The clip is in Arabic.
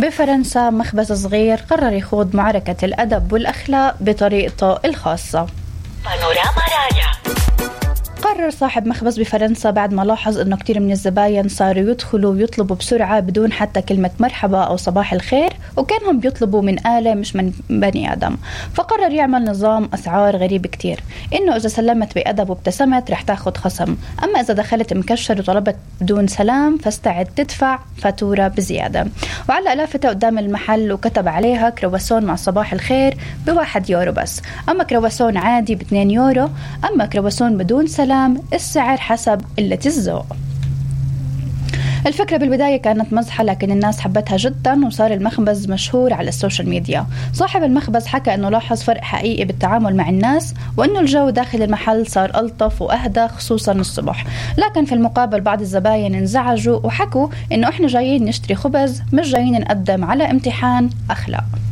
بفرنسا مخبز صغير قرر يخوض معركة الأدب والأخلاق بطريقته الخاصة. بانوراما راديو. قرر صاحب مخبز بفرنسا بعد ما لاحظ أنه كتير من الزباين صاروا يدخلوا ويطلبوا بسرعة بدون حتى كلمة مرحبا أو صباح الخير، وكانهم بيطلبوا من آلة مش من بني آدم. فقرر يعمل نظام أسعار غريب كتير، إنه إذا سلمت بأدب وابتسمت رح تاخد خصم، أما إذا دخلت مكشر وطلبت بدون سلام فاستعد تدفع فاتورة بزيادة. وعلق لافتة قدام المحل وكتب عليها كرواسون مع صباح الخير ب1 يورو بس، أما كرواسون عادي ب2 يورو، أما كرواسون بدون سلام السعر حسب قلة الذوق. الفكرة بالبداية كانت مزحة، لكن الناس حبتها جدا وصار المخبز مشهور على السوشيال ميديا. صاحب المخبز حكى أنه لاحظ فرق حقيقي بالتعامل مع الناس، وأنه الجو داخل المحل صار ألطف وأهدى خصوصا الصبح. لكن في المقابل بعض الزباين انزعجوا وحكوا أنه إحنا جايين نشتري خبز، مش جايين نقدم على امتحان أخلاق.